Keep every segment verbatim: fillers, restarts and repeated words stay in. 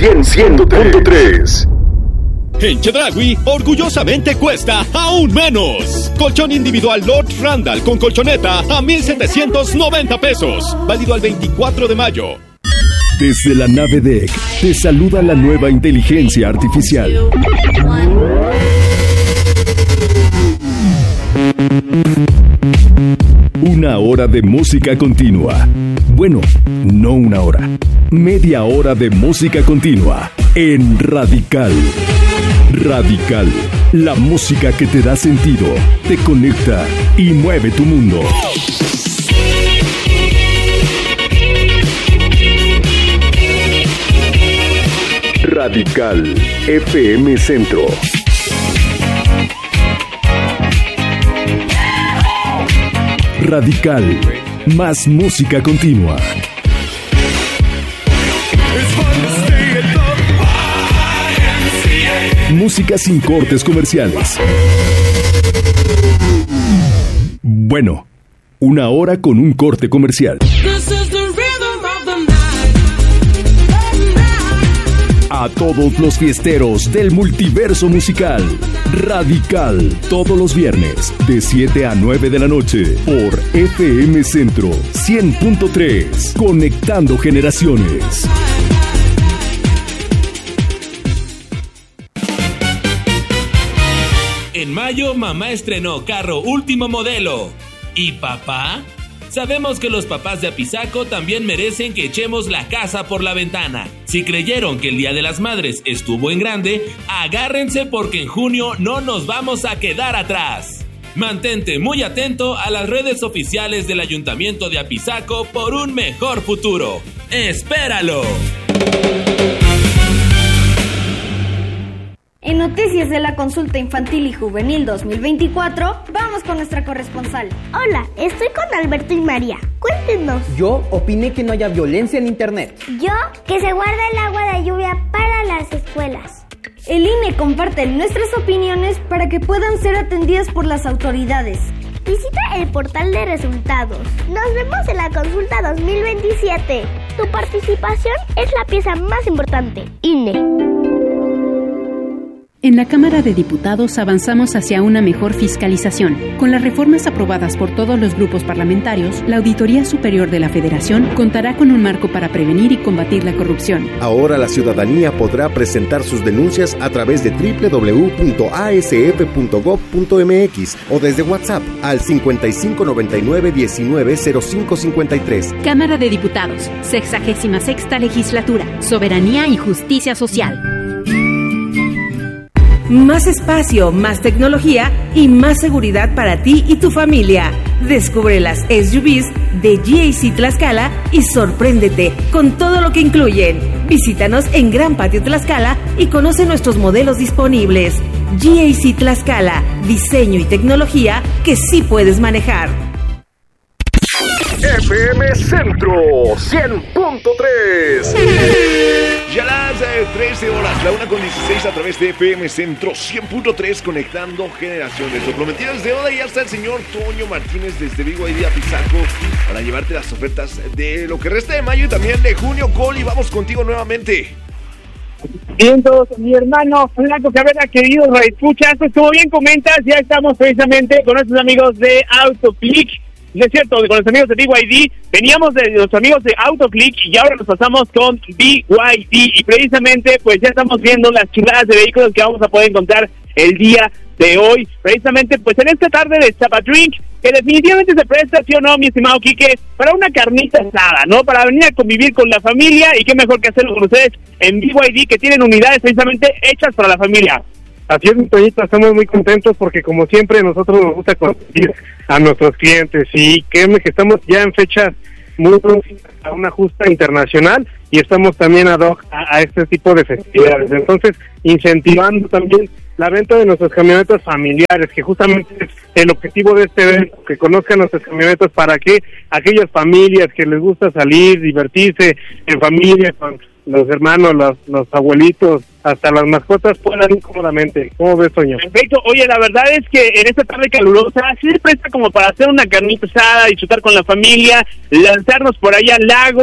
cien punto tres. En Chedraui, orgullosamente cuesta aún menos. Colchón individual Lord Randall con colchoneta a mil setecientos noventa pesos. Válido al veinticuatro de mayo. Desde la nave D E C te saluda la nueva inteligencia artificial. Una hora de música continua. Bueno, no una hora. Media hora de música continua en Radical. Radical, la música que te da sentido, te conecta y mueve tu mundo. Radical F M Centro. Radical, más música continua. Música sin cortes comerciales. Bueno, una hora con un corte comercial. A todos los fiesteros del multiverso musical, Radical, todos los viernes, de siete a nueve de la noche, por F M Centro cien punto tres, conectando generaciones. En mayo, mamá estrenó carro último modelo. ¿Y papá? Sabemos que los papás de Apizaco también merecen que echemos la casa por la ventana. Si creyeron que el Día de las Madres estuvo en grande, agárrense porque en junio no nos vamos a quedar atrás. Mantente muy atento a las redes oficiales del Ayuntamiento de Apizaco por un mejor futuro. ¡Espéralo! En Noticias de la Consulta Infantil y Juvenil dos mil veinticuatro, vamos con nuestra corresponsal. Hola, estoy con Alberto y María. Cuéntenos. Yo opiné que no haya violencia en internet. Yo, que se guarde el agua de lluvia para las escuelas. El I N E comparte nuestras opiniones para que puedan ser atendidas por las autoridades. Visita el portal de resultados. Nos vemos en la consulta dos mil veintisiete. Tu participación es la pieza más importante. I N E. En la Cámara de Diputados avanzamos hacia una mejor fiscalización. Con las reformas aprobadas por todos los grupos parlamentarios, la Auditoría Superior de la Federación contará con un marco para prevenir y combatir la corrupción. Ahora la ciudadanía podrá presentar sus denuncias a través de doble u doble u doble u punto a s f punto gob punto m x o desde WhatsApp al cincuenta y cinco noventa y nueve diecinueve cero cinco cincuenta y tres. Cámara de Diputados, sexagésima sexta Legislatura, Soberanía y Justicia Social. Más espacio, más tecnología y más seguridad para ti y tu familia. Descubre las S U Vs de G A C Tlaxcala y sorpréndete con todo lo que incluyen. Visítanos en Gran Patio Tlaxcala y conoce nuestros modelos disponibles. G A C Tlaxcala, diseño y tecnología que sí puedes manejar. F M Centro cien punto tres. Ya las eh, trece horas, la una con dieciséis a través de F M Centro cien punto tres, conectando generaciones. Lo prometido es deuda y ya está el señor Toño Martínez desde Vigo y de Apizaco para llevarte las ofertas de lo que resta de mayo y también de junio. Coli, vamos contigo nuevamente. Bien, todos, mi hermano Flaco Cabrera, queridos radioescuchas, pues como bien comentas, ya estamos precisamente con nuestros amigos de Autoclick. No es cierto, con los amigos de B Y D, veníamos de los amigos de Autoclick y ahora nos pasamos con B Y D y precisamente pues ya estamos viendo las chuladas de vehículos que vamos a poder encontrar el día de hoy, precisamente pues en esta tarde de Zapadrink, que definitivamente se presta, ¿sí o no, mi estimado Quique? Para una carnita asada, ¿no? Para venir a convivir con la familia y qué mejor que hacerlo con ustedes en B Y D, que tienen unidades precisamente hechas para la familia. Así es, mi Toñito, estamos muy contentos porque como siempre nosotros nos gusta conseguir a nuestros clientes y créeme que estamos ya en fechas muy próximas a una justa internacional y estamos también ad hoc a, a este tipo de festividades, entonces incentivando también la venta de nuestras camionetas familiares, que justamente es el objetivo de este evento, que conozcan nuestras camionetas para que aquellas familias que les gusta salir, divertirse en familia con los hermanos, los, los abuelitos, hasta las mascotas puedan ir cómodamente. ¿Cómo ves, Toño? Perfecto. Oye, la verdad es que en esta tarde calurosa sí se presta como para hacer una carnita asada, disfrutar con la familia, lanzarnos por allá al lago,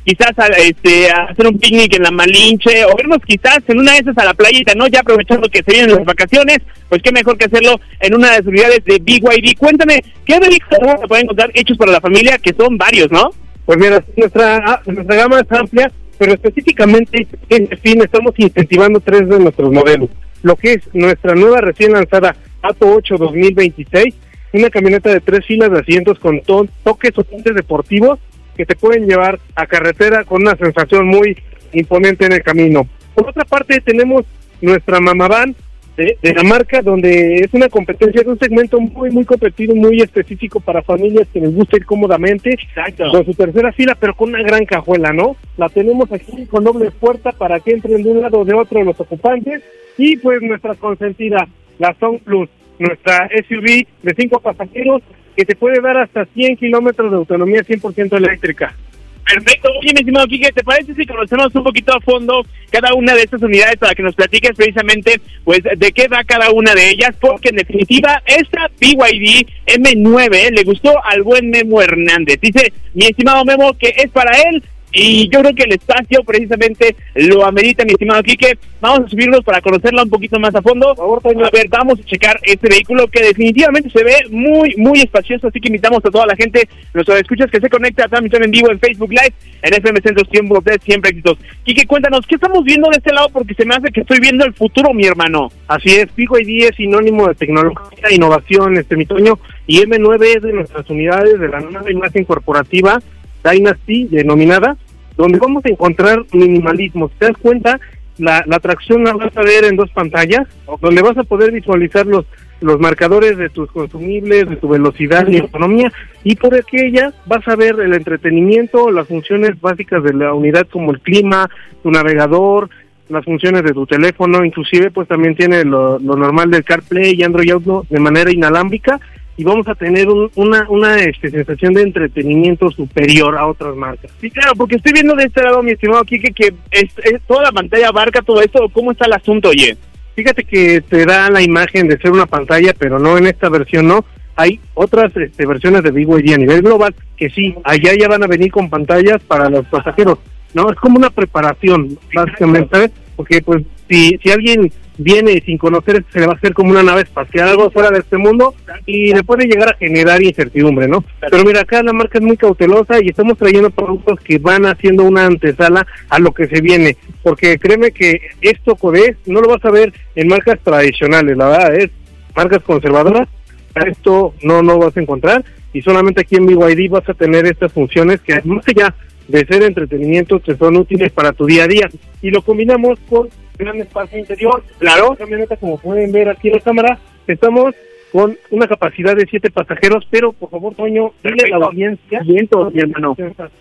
quizás a, este, a hacer un picnic en la Malinche, o irnos quizás en una de esas a la playita, ¿no? Ya aprovechando que se vienen las vacaciones, pues qué mejor que hacerlo en una de las unidades de B Y D. Cuéntame, ¿qué vehículos se pueden encontrar hechos para la familia? Que son varios, ¿no? Pues mira, nuestra, nuestra gama es amplia, pero específicamente en fin estamos incentivando tres de nuestros modelos. Lo que es nuestra nueva recién lanzada Atto ocho dos mil veintiséis, una camioneta de tres filas de asientos con to- toques o tintes deportivos que te pueden llevar a carretera con una sensación muy imponente en el camino. Por otra parte tenemos nuestra Mamavan de, de la marca, donde es una competencia de un segmento muy muy competido, muy específico para familias que les gusta ir cómodamente. Exacto. Con su tercera fila, pero con una gran cajuela, ¿no? La tenemos aquí con doble puerta para que entren de un lado o de otro los ocupantes. Y pues nuestra consentida, la Sound Plus, nuestra S U V de cinco pasajeros que te puede dar hasta cien kilómetros de autonomía cien por ciento eléctrica. Perfecto. Oye, mi estimado Quique, ¿te parece si conocemos un poquito a fondo cada una de estas unidades para que nos platiques precisamente pues de qué va cada una de ellas? Porque en definitiva esta B Y D M nueve le gustó al buen Memo Hernández. Dice mi estimado Memo que es para él y yo creo que el espacio precisamente lo amerita, mi estimado Quique. Vamos a subirnos para conocerla un poquito más a fondo. Por favor, a ver, vamos a checar este vehículo que definitivamente se ve muy, muy espacioso, así que invitamos a toda la gente, nuestros escuchas, que se conecte a transmisión en vivo en Facebook Live, en F M Centros cien punto tres, siempre éxitos. Quique, cuéntanos, ¿qué estamos viendo de este lado? Porque se me hace que estoy viendo el futuro, mi hermano. Así es, B Y D es sinónimo de tecnología, innovación, este mi Toño, y M nueve es de nuestras unidades de la nueva imagen corporativa Dynasty, denominada, donde vamos a encontrar minimalismo. ¿Te das cuenta? La, la tracción la vas a ver en dos pantallas, donde vas a poder visualizar los los marcadores de tus consumibles, de tu velocidad y autonomía, y por aquella vas a ver el entretenimiento, las funciones básicas de la unidad como el clima, tu navegador, las funciones de tu teléfono, inclusive pues también tiene lo, lo normal del CarPlay y Android Auto de manera inalámbrica, y vamos a tener un, una una este, sensación de entretenimiento superior a otras marcas. Sí, claro, porque estoy viendo de este lado, mi estimado Quique, que es, es, toda la pantalla abarca todo esto. ¿Cómo está el asunto, oye? Fíjate que te da la imagen de ser una pantalla, pero no en esta versión, no. Hay otras este, versiones de B Y D a nivel global que sí, allá ya van a venir con pantallas para los pasajeros. No, es como una preparación, básicamente, ¿sabes? Porque pues si si alguien viene sin conocer, se le va a hacer como una nave espacial, algo fuera de este mundo, y le puede llegar a generar incertidumbre, ¿no? Pero mira, acá la marca es muy cautelosa y estamos trayendo productos que van haciendo una antesala a lo que se viene, porque créeme que esto, Codés, no lo vas a ver en marcas tradicionales, la verdad, es marcas conservadoras, esto no lo vas a encontrar, y solamente aquí en B Y D vas a tener estas funciones que más allá de ser entretenimiento, que son útiles para tu día a día, y lo combinamos con gran espacio interior. Claro, la camioneta, como pueden ver aquí en la cámara, estamos con una capacidad de siete pasajeros, pero por favor, Toño, dile a la audiencia asientos, mi hermano.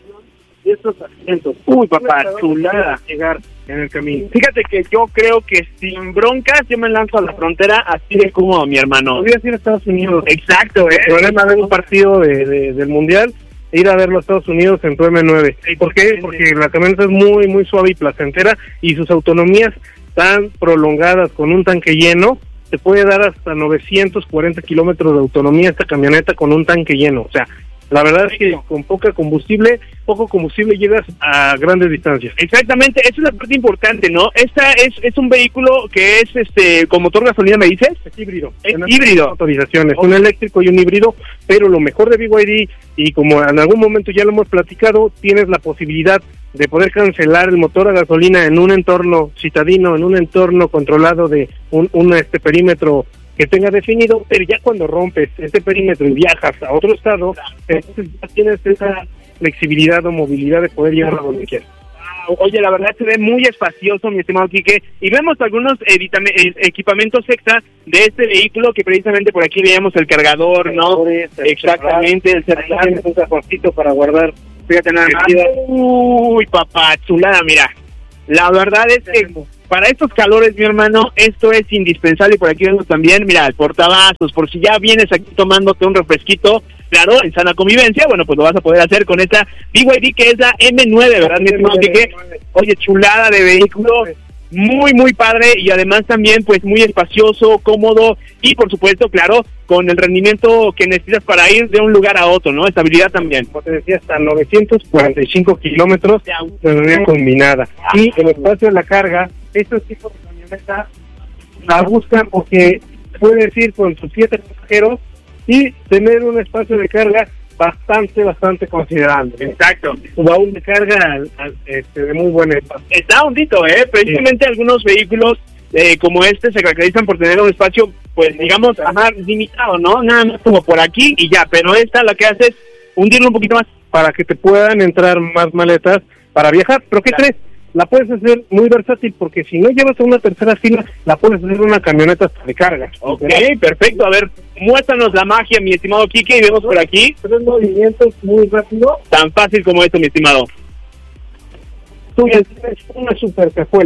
Y estos asientos. Uy, papá, chulada. Llegar en el camino. Fíjate que yo creo que sin broncas yo me lanzo a la frontera así de cómodo, mi hermano. Podrías ir a Estados Unidos. Exacto, eh. El problema de un partido de, de, del Mundial, ir a verlo a Estados Unidos en tu M nueve. ¿Por qué? Porque la camioneta es muy, muy suave y placentera, y sus autonomías tan prolongadas con un tanque lleno, te puede dar hasta novecientos cuarenta kilómetros de autonomía esta camioneta con un tanque lleno. O sea, la verdad es que con poca combustible, poco combustible llegas a grandes distancias. Exactamente, esa es la parte importante, ¿no? Esta es es un vehículo que es este con motor gasolina, ¿me dices? Es híbrido. Es híbrido. Autorizaciones, un eléctrico y un híbrido, pero lo mejor de B Y D, y como en algún momento ya lo hemos platicado, tienes la posibilidad de poder cancelar el motor a gasolina en un entorno citadino, en un entorno controlado de un, un este perímetro que tenga definido, pero ya cuando rompes este perímetro y viajas a otro estado, entonces ya tienes esa flexibilidad o movilidad de poder llegar a donde quieras. Oye, la verdad se ve muy espacioso, mi estimado Quique, y vemos algunos editame, equipamientos extra de este vehículo, que precisamente por aquí veíamos el cargador, ¿no? El Exactamente, el celular, un cajoncito para guardar. Fíjate nada más. Uy, papá, chulada, mira. La verdad es que para estos calores, mi hermano, esto es indispensable. Y por aquí vemos también, mira, el portavasos, por si ya vienes aquí tomándote un refresquito, claro, en sana convivencia, bueno, pues lo vas a poder hacer con esta B Y D, que es la M nueve, ¿verdad, mi estimado Quique? Oye, chulada de vehículo. muy, muy padre y además también pues muy espacioso, cómodo y por supuesto, claro, con el rendimiento que necesitas para ir de un lugar a otro, ¿no? Estabilidad también. Como te decía, hasta novecientos cuarenta y cinco kilómetros de autonomía combinada. Y el espacio de la carga, estos tipos de camionetas la buscan porque puedes ir con tus siete pasajeros y tener un espacio de carga bastante, bastante considerable. Exacto. Un baúl de carga este, de muy buen espacio. Está hondito, ¿eh? Precisamente sí. Algunos vehículos eh, como este se caracterizan por tener un espacio, pues digamos, ajá, limitado, ¿no? Nada más como por aquí y ya, pero esta lo que hace es hundirlo un poquito más. Para que te puedan entrar más maletas para viajar. ¿Pero qué claro. crees? La puedes hacer muy versátil porque si no llevas a una tercera fila, la puedes hacer una camioneta hasta de carga. Ok, ¿verdad? Perfecto. A ver, muéstranos la magia, mi estimado Quique, y vemos por aquí. Tres movimientos muy rápido. Tan fácil como esto, mi estimado. Tú ya tienes una super cajuela.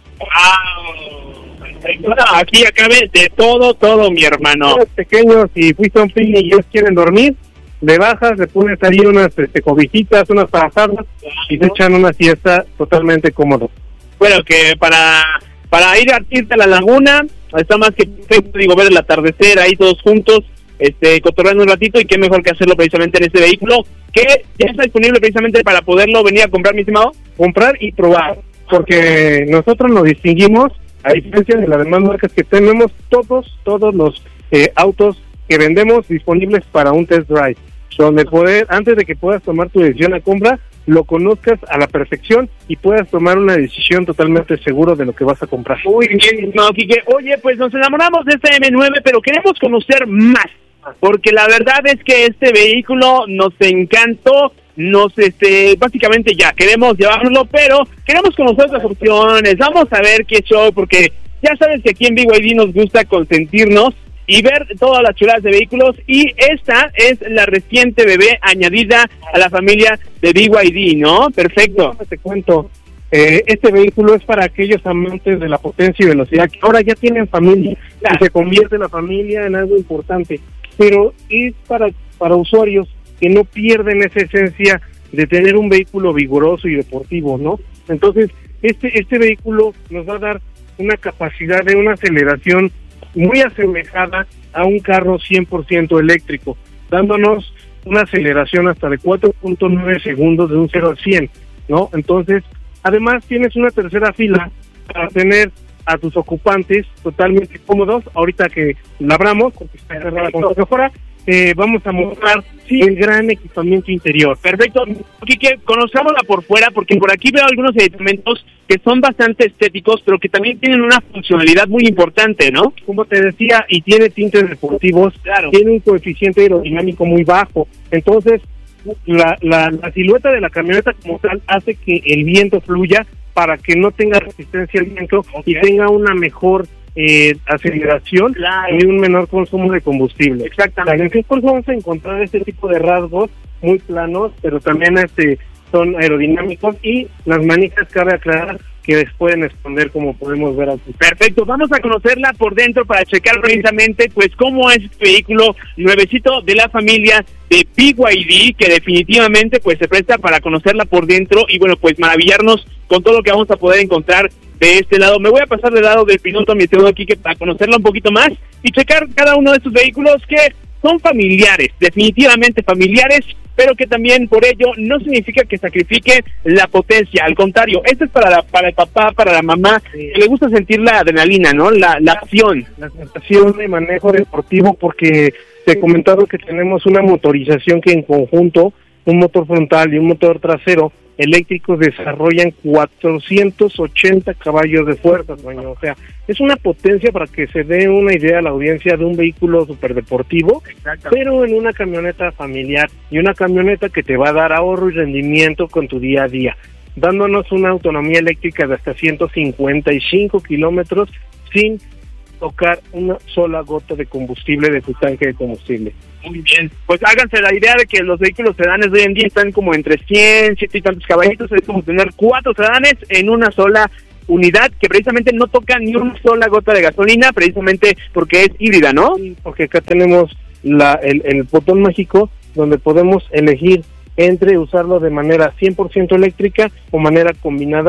¡Wow! Perfecto. Aquí acabe de todo, todo, mi hermano. Los pequeños, si fuiste a un picnic y ellos quieren dormir, le bajas, le pones ahí unas este, cobijitas, unas parazadas y se echan una siesta totalmente cómodo. Bueno, que para para ir a irte a la laguna está más que perfecto, digo, ver el atardecer ahí todos juntos, este cotorreando un ratito, y qué mejor que hacerlo precisamente en este vehículo que ya está disponible precisamente para poderlo venir a comprar, mi estimado. Comprar y probar, porque nosotros nos distinguimos, a diferencia de las demás marcas que tenemos, todos, todos los eh, autos que vendemos disponibles para un test drive, donde poder, antes de que puedas tomar tu decisión de compra, lo conozcas a la perfección y puedas tomar una decisión totalmente seguro de lo que vas a comprar. Muy bien, no, Quique. Oye, pues nos enamoramos de este eme nueve, pero queremos conocer más, porque la verdad es que este vehículo nos encantó, nos, este, básicamente ya queremos llevarlo, pero queremos conocer otras opciones, vamos a ver qué show, porque ya sabes que aquí en B Y D nos gusta consentirnos y ver todas las chuladas de vehículos, y esta es la reciente bebé añadida a la familia de B Y D, ¿no? Perfecto. Te cuento, eh, este vehículo es para aquellos amantes de la potencia y velocidad, que ahora ya tienen familia, claro, y se convierte la familia en algo importante, pero es para, para usuarios que no pierden esa esencia de tener un vehículo vigoroso y deportivo, ¿no? Entonces, este, este vehículo nos va a dar una capacidad de una aceleración muy asemejada a un carro cien por ciento eléctrico, dándonos una aceleración hasta de cuatro punto nueve segundos de un cero a cien, ¿no? Entonces, además tienes una tercera fila para tener a tus ocupantes totalmente cómodos. Ahorita que la abramos, porque está cerrada con que fuera, eh, vamos a mostrar sí. el gran equipamiento interior. Perfecto. Quique, conozcámosla por fuera, porque por aquí veo algunos elementos que son bastante estéticos, pero que también tienen una funcionalidad muy importante, ¿no? Como te decía, y tiene tintes deportivos, claro, tiene un coeficiente aerodinámico muy bajo, entonces la, la, la silueta de la camioneta como tal hace que el viento fluya para que no tenga resistencia al viento, okay, y tenga una mejor eh, aceleración, claro, y un menor consumo de combustible. Exactamente. Por eso vamos a encontrar este tipo de rasgos muy planos, pero también este son aerodinámicos, y las manijas cabe aclarar que les pueden esconder, como podemos ver aquí. Perfecto, vamos a conocerla por dentro para checar precisamente pues cómo es este vehículo nuevecito de la familia de B Y D, que definitivamente pues se presta para conocerla por dentro y bueno, pues maravillarnos con todo lo que vamos a poder encontrar de este lado. Me voy a pasar del lado del piloto, mi estimado Quique, para conocerla un poquito más y checar cada uno de estos vehículos que son familiares, definitivamente familiares, pero que también por ello no significa que sacrifique la potencia. Al contrario, esto es para la, para el papá, para la mamá, sí, que le gusta sentir la adrenalina, ¿no? La, la acción. La sensación de manejo deportivo, porque te he comentado que tenemos una motorización que en conjunto, un motor frontal y un motor trasero eléctricos, desarrollan cuatrocientos ochenta caballos de fuerza, dueño. O sea, es una potencia, para que se dé una idea a la audiencia, de un vehículo superdeportivo, pero en una camioneta familiar, y una camioneta que te va a dar ahorro y rendimiento con tu día a día, dándonos una autonomía eléctrica de hasta ciento cincuenta y cinco kilómetros sin tocar una sola gota de combustible de tu tanque de combustible. Muy bien, pues háganse la idea de que los vehículos sedanes de hoy en día están como entre cien, ciento y tantos caballitos. Es como tener cuatro sedanes en una sola unidad, que precisamente no toca ni una sola gota de gasolina, precisamente porque es híbrida, ¿no? Sí, porque acá tenemos la, el, el botón mágico donde podemos elegir entre usarlo de manera cien por ciento eléctrica o manera combinada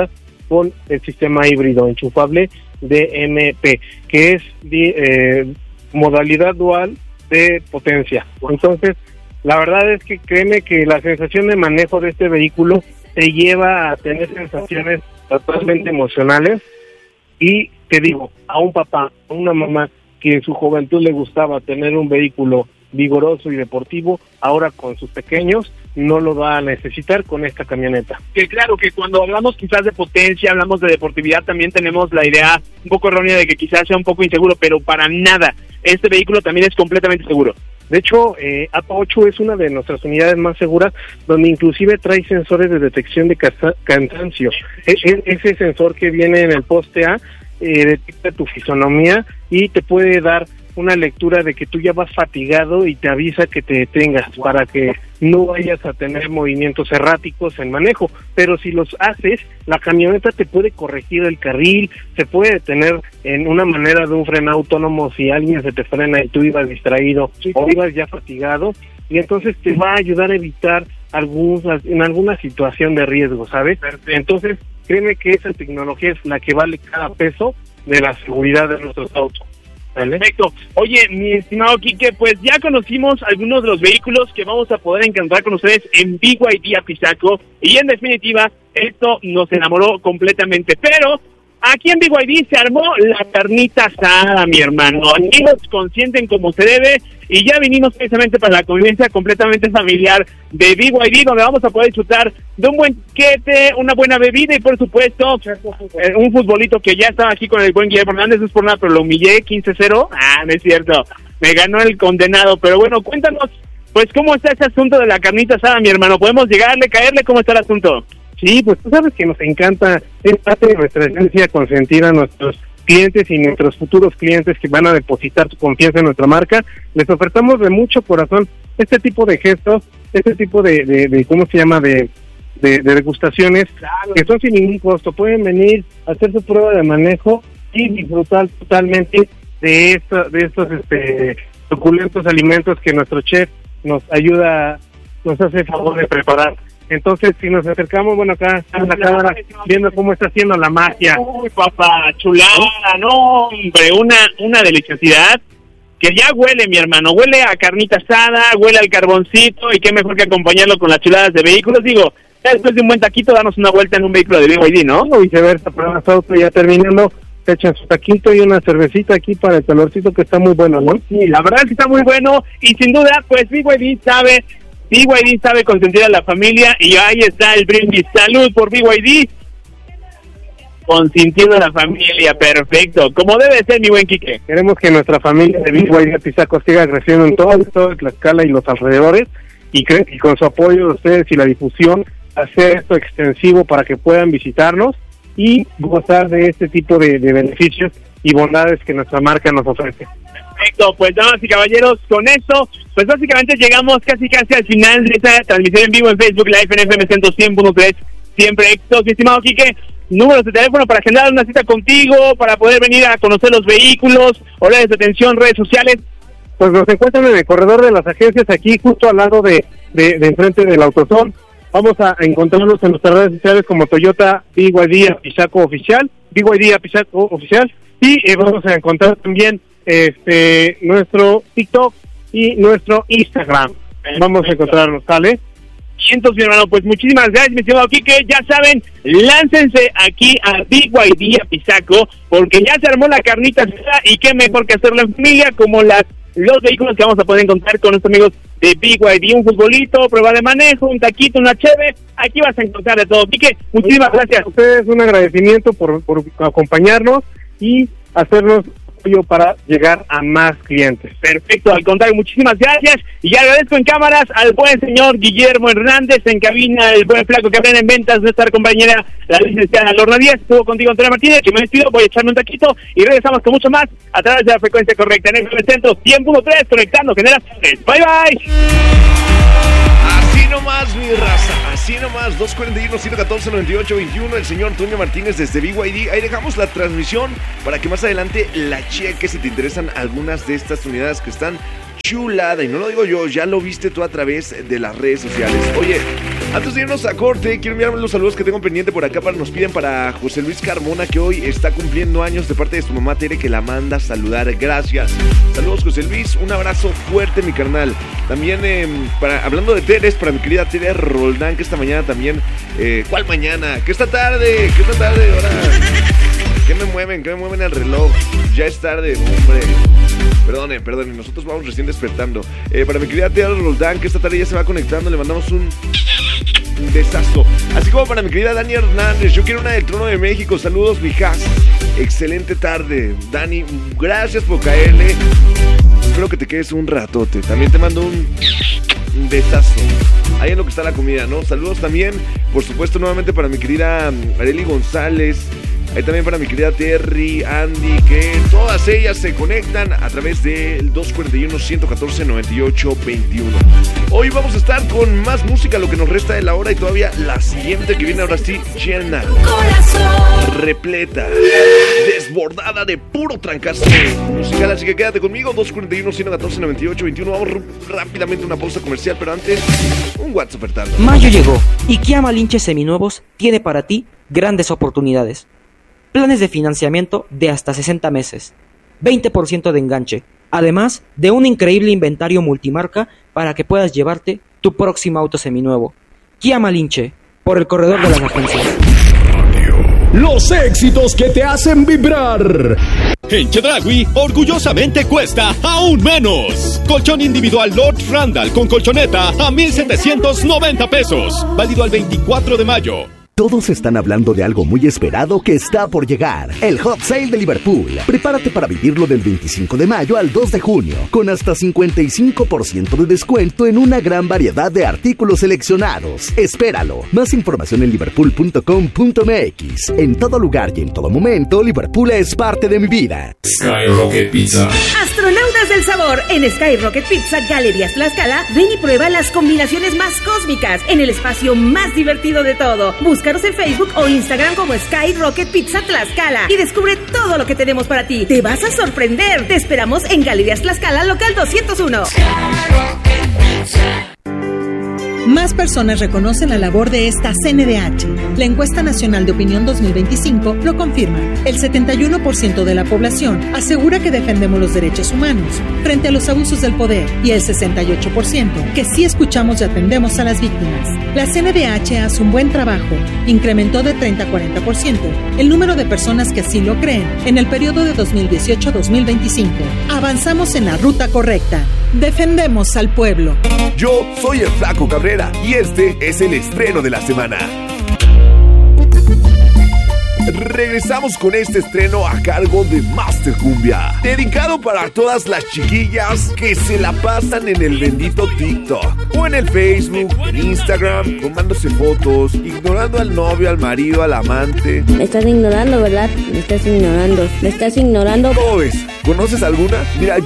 con el sistema híbrido enchufable D M P, que es eh, modalidad dual de potencia. Entonces, la verdad es que créeme que la sensación de manejo de este vehículo te lleva a tener sensaciones totalmente emocionales. Y te digo, a un papá, a una mamá que en su juventud le gustaba tener un vehículo vigoroso y deportivo, ahora con sus pequeños no lo va a necesitar con esta camioneta. Que claro, que cuando hablamos quizás de potencia, hablamos de deportividad, también tenemos la idea un poco errónea de que quizás sea un poco inseguro, pero para nada, este vehículo también es completamente seguro. De hecho, eh, A P A ocho es una de nuestras unidades más seguras, donde inclusive trae sensores de detección de casa- cansancio. E- e- ese sensor que viene en el poste A eh, detecta tu fisonomía y te puede dar una lectura de que tú ya vas fatigado y te avisa que te detengas para que no vayas a tener movimientos erráticos en manejo. Pero si los haces, la camioneta te puede corregir el carril, se puede detener en una manera de un frenado autónomo si alguien se te frena y tú ibas distraído o ibas ya fatigado, y entonces te va a ayudar a evitar algunas, en alguna situación de riesgo, ¿sabes? Entonces, créeme que esa tecnología es la que vale cada peso de la seguridad de nuestros autos. Perfecto. Oye, mi estimado Quique, pues ya conocimos algunos de los vehículos que vamos a poder encontrar con ustedes en B Y D Apizaco, y en definitiva, esto nos enamoró completamente. Pero aquí en B Y D se armó la carnita asada, mi hermano. Aquí nos consienten como se debe, y ya vinimos precisamente para la convivencia completamente familiar de B Y D, donde vamos a poder disfrutar de un buen quete, una buena bebida y por supuesto eh, un futbolito que ya estaba aquí con el buen Guillermo Hernández. No es por nada, pero lo humillé quince cero. Ah, no es cierto, me ganó el condenado. Pero bueno, cuéntanos, pues, ¿cómo está ese asunto de la carnita asada, mi hermano? ¿Podemos llegarle, caerle? ¿Cómo está el asunto? Sí, pues tú sabes que nos encanta, es parte de nuestra esencia consentir a nuestros clientes y nuestros futuros clientes que van a depositar su confianza en nuestra marca. Les ofertamos de mucho corazón este tipo de gestos, este tipo de, de, de ¿cómo se llama?, de, de, de degustaciones, claro, que son sin ningún costo. Pueden venir a hacer su prueba de manejo y disfrutar totalmente de, esto, de estos este, suculentos alimentos que nuestro chef nos ayuda, nos hace el favor de preparar. Entonces, si nos acercamos, bueno, acá en la cámara, viendo cómo está haciendo la magia. Uy, papá, chulada, no, hombre, una, una deliciosidad que ya huele, mi hermano, huele a carnita asada, huele al carboncito, y qué mejor que acompañarlo con las chuladas de vehículos. Digo, ya después de un buen taquito, darnos una vuelta en un vehículo de B Y D, ¿no? O viceversa, para nuestro auto ya terminando, se echan su taquito y una cervecita aquí para el calorcito, que está muy bueno, ¿no? Sí, la verdad es que está muy bueno, y sin duda, pues B Y D sabe... B Y D sabe consentir a la familia, y ahí está el brindis. Salud por B Y D, consintiendo a la familia. Perfecto, como debe ser, mi buen Quique. Queremos que nuestra familia de B Y D Apizaco siga creciendo en todo, todo Tlaxcala y los alrededores, y, cre- y con su apoyo de ustedes y la difusión, hacer esto extensivo para que puedan visitarnos y gozar de este tipo de, de beneficios y bondades que nuestra marca nos ofrece. Perfecto, pues damas y caballeros, con esto, pues básicamente llegamos casi casi al final de esta transmisión en vivo en Facebook Live en F M Centro cien punto tres, siempre éxitos. Mi estimado Quique, números de teléfono para agendar una cita contigo, para poder venir a conocer los vehículos, horarios de atención, redes sociales. Pues nos encuentran en el corredor de las agencias, aquí justo al lado de, de, de enfrente del AutoZone. Vamos a encontrarnos en nuestras redes sociales como Toyota B Y D Apizaco Oficial, B Y D Apizaco Oficial, y eh, vamos a encontrar también este nuestro TikTok y nuestro Instagram. Vamos a encontrarnos, ¿sale? Cientos, mi hermano, pues muchísimas gracias, mi estimado Quique. Ya saben, láncense aquí a B Y D Apizaco, porque ya se armó la carnita asada, y qué mejor que hacerlo en familia, como las los vehículos que vamos a poder encontrar con nuestros amigos de B Y D. Un futbolito, prueba de manejo, un taquito, una cheve, aquí vas a encontrar de todo. Quique, muchísimas gracias. A ustedes un agradecimiento por, por acompañarnos y hacernos apoyo para llegar a más clientes. Perfecto, al contrario, muchísimas gracias, y ya agradezco en cámaras al buen señor Guillermo Hernández, en cabina el buen flaco que aprende en ventas, nuestra compañera la licenciada Lorna Díaz. Estuvo contigo Antonio Martínez, que me despido, voy a echarme un taquito y regresamos con mucho más a través de la frecuencia correcta en F M Centro cien punto tres, conectando generaciones. Bye bye. Así nomás, mi raza, así nomás. Dos cuarenta y uno, ciento catorce, noventa y ocho, veintiuno. El señor Toño Martínez desde B Y D. Ahí dejamos la transmisión para que más adelante la cheques si te interesan algunas de estas unidades que están chulada. Y no lo digo yo, ya lo viste tú a través de las redes sociales. Oye, Antes de irnos a corte, quiero enviarme los saludos que tengo pendiente por acá. Para, nos piden para José Luis Carmona, que hoy está cumpliendo años, de parte de su mamá Tere, que la manda a saludar. Gracias. Saludos, José Luis. Un abrazo fuerte, mi carnal. También, eh, para, hablando de Teres, para mi querida Tere Roldán, que esta mañana también... Eh, ¿Cuál mañana? Que esta tarde, que esta tarde, ahora... ¿Qué me mueven? ¿Qué me mueven el reloj? Ya es tarde, hombre. Perdonen, perdonen, nosotros vamos recién despertando. Eh, para mi querida Tere Roldán, que esta tarde ya se va conectando, le mandamos un... un besazo. Así como para mi querida Dani Hernández, yo quiero una del Trono de México. Saludos, mijas. Excelente tarde, Dani. Gracias por caerle. Espero que te quedes un ratote. También te mando un, un besazo. Ahí en lo que está la comida, ¿no? Saludos también, por supuesto, nuevamente para mi querida Areli González. Ahí también para mi querida Terry, Andy, que todas ellas se conectan a través del dos cuatro uno, uno uno cuatro, nueve ocho dos uno. Hoy vamos a estar con más música, lo que nos resta de la hora, y todavía la siguiente que viene ahora sí, llena, repleta, desbordada de puro trancazo musical. Así que quédate conmigo, dos cuatro uno, uno cuatro, nueve ocho dos uno. Vamos rápidamente a una pausa comercial, pero antes, un WhatsApp apertando. Mayo llegó y Kia Malinche Seminuevos tiene para ti grandes oportunidades. Planes de financiamiento de hasta sesenta meses, veinte por ciento de enganche, además de un increíble inventario multimarca para que puedas llevarte tu próximo auto seminuevo. Kia Malinche, por el corredor de las agencias. Los éxitos que te hacen vibrar. En Chedraui, orgullosamente cuesta aún menos. Colchón individual Lord Randall con colchoneta a mil setecientos noventa pesos. Válido al veinticuatro de mayo. Todos están hablando de algo muy esperado que está por llegar. El Hot Sale de Liverpool. Prepárate para vivirlo del veinticinco de mayo al dos de junio, con hasta cincuenta y cinco por ciento de descuento en una gran variedad de artículos seleccionados. Espéralo. Más información en liverpool punto com punto m x. En todo lugar y en todo momento, Liverpool es parte de mi vida. Skyrocket Pizza. Astronautas del sabor. En Skyrocket Pizza Galerías Tlaxcala, ven y prueba las combinaciones más cósmicas en el espacio más divertido de todo. Busca en Facebook o Instagram como Skyrocket Pizza Tlaxcala y descubre todo lo que tenemos para ti. Te vas a sorprender. Te esperamos en Galerías Tlaxcala, local doscientos uno. Más personas reconocen la labor de esta C N D H. La encuesta nacional de opinión dos mil veinticinco lo confirma. El setenta y uno por ciento de la población asegura que defendemos los derechos humanos frente a los abusos del poder, y el sesenta y ocho por ciento que sí escuchamos y atendemos a las víctimas. La C N D H hace un buen trabajo. Incrementó de treinta a cuarenta por ciento el número de personas que así lo creen en el periodo de dos mil dieciocho a dos mil veinticinco. Avanzamos en la ruta correcta. Defendemos al pueblo. Yo soy el Flaco Cabrera y este es el estreno de la semana. Regresamos con este estreno a cargo de Master Cumbia, dedicado para todas las chiquillas que se la pasan en el bendito TikTok o en el Facebook, en Instagram, tomándose fotos, ignorando al novio, al marido, al amante. Me estás ignorando, ¿verdad? Me estás ignorando. Me estás ignorando. ¿Cómo ves? ¿Conoces alguna? Mira,